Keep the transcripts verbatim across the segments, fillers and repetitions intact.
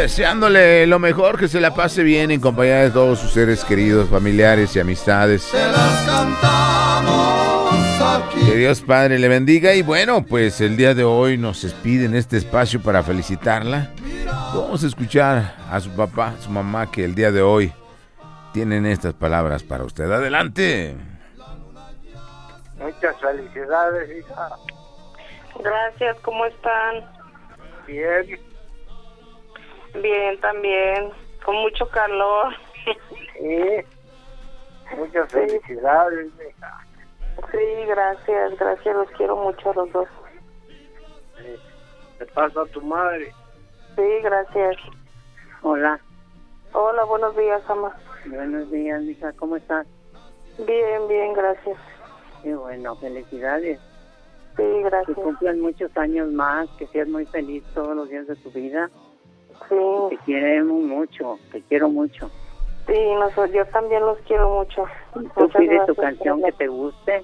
deseándole lo mejor, que se la pase bien en compañía de todos sus seres queridos, familiares y amistades. Que Dios Padre le bendiga. Y bueno, pues el día de hoy nos despide en este espacio para felicitarla. Vamos a escuchar a su papá, a su mamá, que el día de hoy tienen estas palabras para usted. Adelante. Muchas felicidades, hija. Gracias, ¿cómo están? Bien. Bien, también, con mucho calor. Sí. Muchas felicidades, hija. Sí, gracias, gracias, los quiero mucho a los dos. Sí. Te paso a tu madre. Sí, gracias. Hola. Hola, buenos días, ama. Buenos días, hija, ¿cómo estás? Bien, bien, gracias. Qué bueno, felicidades. Sí, gracias. Que cumplan muchos años más, que seas muy feliz todos los días de tu vida. Sí. Te queremos mucho, te quiero mucho. Sí, nosotros, yo también los quiero mucho. Tú pides tu canción que te guste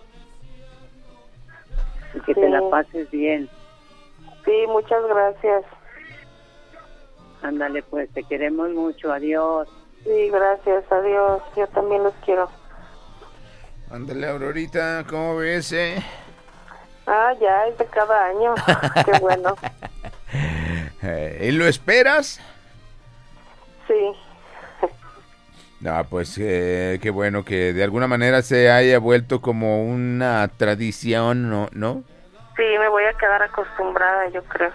y que sí. te la pases bien. Sí, muchas gracias. Ándale, pues, te queremos mucho, adiós. Sí, gracias, adiós, yo también los quiero. Ándale, Aurorita, ¿cómo ves, eh? Ah, ya, es de cada año, qué bueno. ¿Y lo esperas? Sí. No, pues eh, qué bueno que de alguna manera se haya vuelto como una tradición, ¿no? ¿no? Sí, me voy a quedar acostumbrada, yo creo.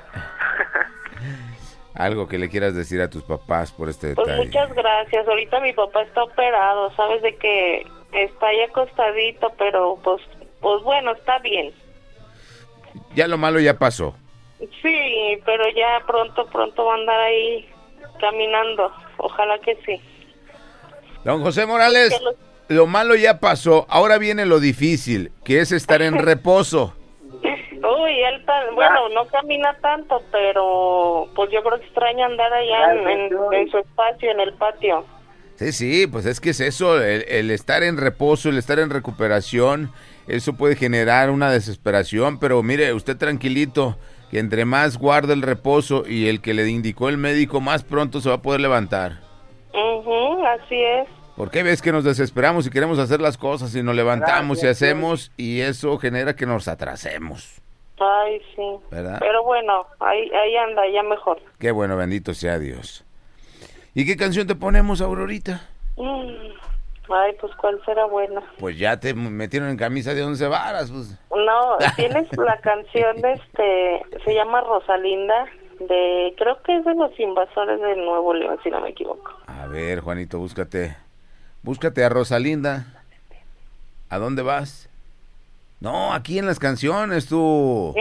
Algo que le quieras decir a tus papás por este pues detalle. Muchas gracias. Ahorita mi papá está operado, sabes de que está ahí acostadito, pero pues, pues bueno, está bien. Ya lo malo ya pasó. Sí, pero ya pronto, pronto va a andar ahí caminando. Ojalá que sí. Don José Morales, lo malo ya pasó. Ahora viene lo difícil, que es estar en reposo. Uy, él, ta- bueno, no camina tanto, pero pues yo creo que extraña andar allá en, en, en su espacio, en el patio. Sí, sí, pues es que es eso, el, el estar en reposo, el estar en recuperación, eso puede generar una desesperación, pero mire, usted tranquilito, que entre más guarda el reposo y el que le indicó el médico, más pronto se va a poder levantar. Uh-huh, así es. ¿Por qué ves que nos desesperamos y queremos hacer las cosas y nos levantamos Gracias, y hacemos y eso genera que nos atrasemos? Ay, sí. ¿Verdad? Pero bueno, ahí, ahí anda, ya mejor. Qué bueno, bendito sea Dios. ¿Y qué canción te ponemos, Aurorita? Mm, ay, pues ¿cuál será buena? Pues ya te metieron en camisa de once varas, pues. No, tienes la canción, este, se llama Rosalinda, de, creo que es de Los Invasores de Nuevo León, si no me equivoco. A ver, Juanito, búscate, búscate a Rosalinda. ¿A dónde vas? No, aquí en las canciones, tú.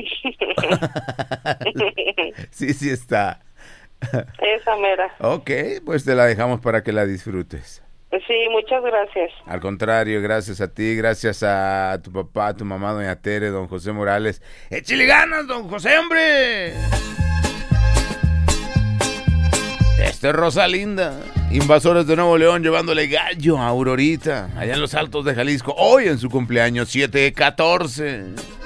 Sí, sí está. Esa mera. Ok, pues te la dejamos para que la disfrutes. Sí, muchas gracias. Al contrario, gracias a ti, gracias a tu papá, a tu mamá, doña Tere, don José Morales. ¡Échale ganas, don José, hombre! Este es Rosalinda, Invasores de Nuevo León, llevándole gallo a Aurorita, allá en los Altos de Jalisco, hoy en su cumpleaños, siete catorce.